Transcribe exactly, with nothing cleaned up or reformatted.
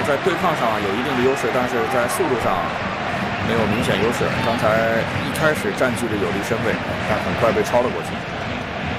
在对抗上有一定的优势，但是在速度上没有明显优势。刚才一开始占据了有利身位，但很快被超了过去。